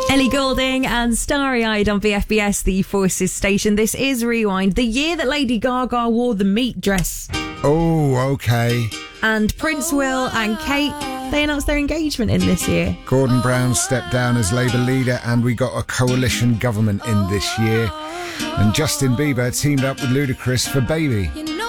Ellie Goulding and Starry Eyed on BFBS, the Forces station. This is Rewind, the year that Lady Gaga wore the meat dress. Oh, okay. And Prince Will and Kate, they announced their engagement in this year. Gordon Brown stepped down as Labour leader and we got a coalition government in this year. And Justin Bieber teamed up with Ludacris for Baby.